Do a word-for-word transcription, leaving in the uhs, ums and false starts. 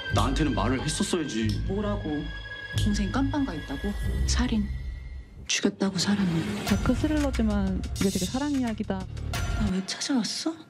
나한테는 말을 했었어야지. 뭐라고? 동생이 깜빵 가 있다고? 살인. 죽였다고 사람을. 다크 스릴러지만 이게 되게 사랑 이야기다. 나 왜 찾아왔어?